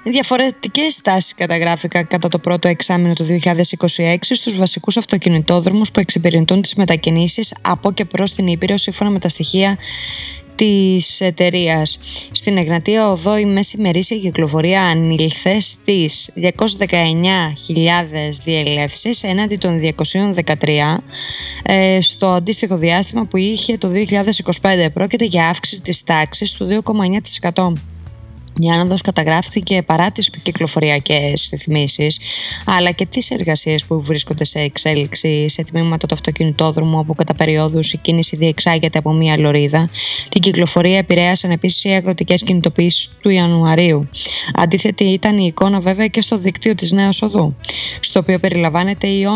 Διαφορετικές τάσεις καταγράφηκαν κατά το πρώτο εξάμηνο του 2026 στους βασικούς αυτοκινητόδρομους που εξυπηρετούν τις μετακινήσεις από και προς την Ήπειρο, σύμφωνα με τα στοιχεία της εταιρείας. Στην Εγνατία Οδό η μέση ημερήσια κυκλοφορία ανήλθε στις 219.000 διελεύσεις έναντι των 213 στο αντίστοιχο διάστημα που είχε το 2025. Πρόκειται για αύξηση της τάξης του 2,9%. Η άνοδος καταγράφηκε παρά τις κυκλοφοριακές ρυθμίσεις, αλλά και τις εργασίες που βρίσκονται σε εξέλιξη σε τμήματα του αυτοκινητόδρομου, όπου κατά περιόδους η κίνηση διεξάγεται από μία λωρίδα. Την κυκλοφορία επηρέασαν επίσης οι αγροτικές κινητοποιήσεις του Ιανουαρίου. Αντίθετη ήταν η εικόνα βέβαια και στο δίκτυο της Νέας Οδού, στο οποίο περιλαμβάνεται η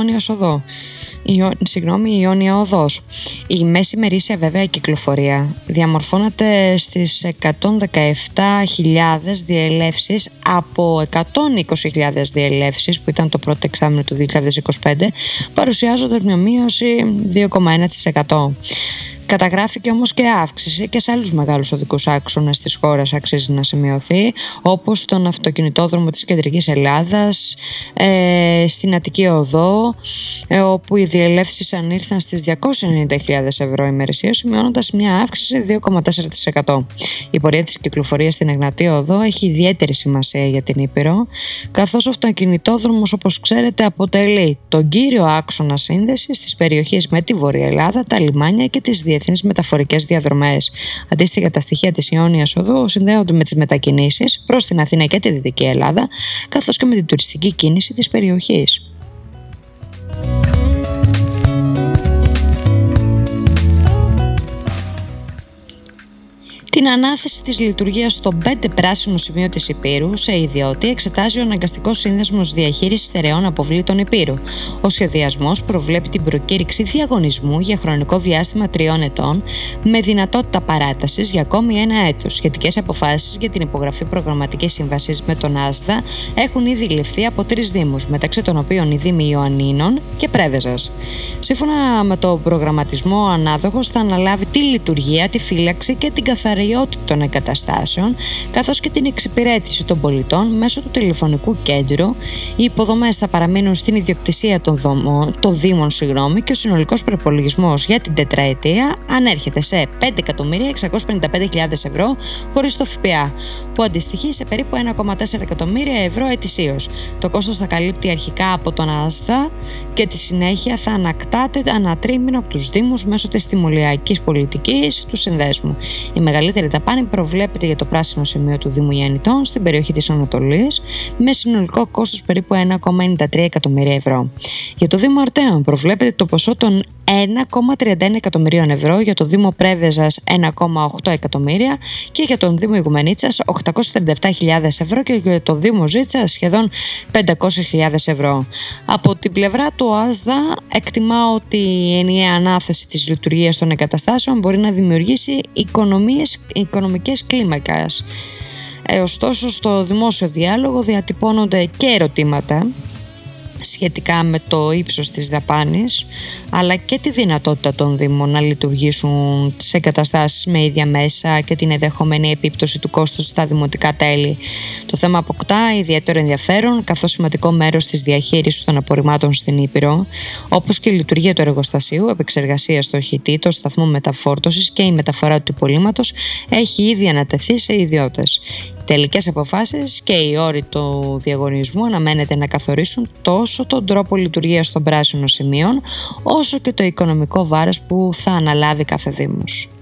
Ιόνια Οδός. Η μέση ημερήσια βέβαια κυκλοφορία διαμορφώνεται στις 117.000 διελεύσεις από 120.000 διελεύσεις που ήταν το πρώτο εξάμηνο του 2025, παρουσιάζοντας μια μείωση 2,1%. Καταγράφηκε όμως και αύξηση και σε άλλους μεγάλους οδικούς άξονες της χώρας, αξίζει να σημειωθεί, όπως τον αυτοκινητόδρομο της Κεντρικής Ελλάδας, στην Αττική Οδό, όπου οι διελεύσεις ανήλθαν στις 290.000 ευρώ ημερησίως, σημειώνοντας μια αύξηση 2,4%. Η πορεία της κυκλοφορίας στην Εγνατία Οδό έχει ιδιαίτερη σημασία για την Ήπειρο, καθώς ο αυτοκινητόδρομος, όπως ξέρετε, αποτελεί τον κύριο άξονα σύνδεσης της περιοχής με τη Βόρεια Ελλάδα, τα λιμάνια και τις διεθνείς μεταφορικές διαδρομές. Αντίστοιχα, τα στοιχεία της Ιόνιας Οδού συνδέονται με τις μετακινήσεις προς την Αθήνα και τη Δυτική Ελλάδα, καθώς και με την τουριστική κίνηση της περιοχής. Την ανάθεση της λειτουργίας στο 5 πράσινο σημείο της Ηπείρου σε ιδιώτη εξετάζει ο αναγκαστικός σύνδεσμος διαχείρισης στερεών αποβλήτων Ηπείρου. Ο σχεδιασμός προβλέπει την προκήρυξη διαγωνισμού για χρονικό διάστημα 3 ετών με δυνατότητα παράτασης για ακόμη 1 έτος. Σχετικές αποφάσεις για την υπογραφή προγραμματικής σύμβασης με τον ΑΣΔΑ έχουν ήδη ληφθεί από 3 δήμους, μεταξύ των οποίων οι δήμοι Ιωαννίνων και Πρέβεζας. Σύμφωνα με τον προγραμματισμό, ο ανάδοχος θα αναλάβει τη λειτουργία, τη φύλαξη και την καθαριότητα των εγκαταστάσεων, καθώς και την εξυπηρέτηση των πολιτών μέσω του τηλεφωνικού κέντρου. Οι υποδομές θα παραμείνουν στην ιδιοκτησία των Δήμων και ο συνολικός προϋπολογισμός για την τετραετία ανέρχεται σε 5.655.000 ευρώ χωρίς το ΦΠΑ, που αντιστοιχεί σε περίπου 1,4 εκατομμύρια ευρώ ετησίως. Το κόστος θα καλύπτει αρχικά από τον ΑΣΔΑ και τη συνέχεια θα ανακτάται ανατρίμηνο από τους Δήμους μέσω της τιμολογιακής πολιτικής του συνδέσμου. Η μεγαλύτερη δαπάνη προβλέπεται για το πράσινο σημείο του Δήμου Ιαννητών στην περιοχή της Ανατολής, με συνολικό κόστος περίπου 1,93 εκατομμύρια ευρώ. Για το Δήμο Αρτέων προβλέπεται το ποσό των 1,31 εκατομμυρίων ευρώ, για το Δήμο Πρέβεζας 1,8 εκατομμύρια και για τον Δήμο Ιγουμενίτσας 837.000 ευρώ και για το Δήμο Ζήτσας σχεδόν 500.000 ευρώ. Από την πλευρά του ΑΣΔΑ εκτιμά ότι η ενιαία ανάθεση της λειτουργίας των εγκαταστάσεων μπορεί να δημιουργήσει οικονομικές κλίμακας. Ωστόσο, στο δημόσιο διάλογο διατυπώνονται και ερωτήματα σχετικά με το ύψος της δαπάνης, αλλά και τη δυνατότητα των Δήμων να λειτουργήσουν τις εγκαταστάσεις με ίδια μέσα και την ενδεχομένη επίπτωση του κόστους στα δημοτικά τέλη. Το θέμα αποκτά ιδιαίτερο ενδιαφέρον, καθώς σημαντικό μέρος της διαχείρισης των απορριμμάτων στην Ήπειρο, όπως και η λειτουργία του εργοστασίου, επεξεργασίας του οχητή, το σταθμό μεταφόρτωσης και η μεταφορά του υπολείμματος έχει ήδη ανατεθεί σε ιδιώτες. Τελικές αποφάσεις και οι όροι του διαγωνισμού αναμένεται να καθορίσουν τόσο τον τρόπο λειτουργίας των πράσινων σημείων, όσο και το οικονομικό βάρος που θα αναλάβει κάθε Δήμος.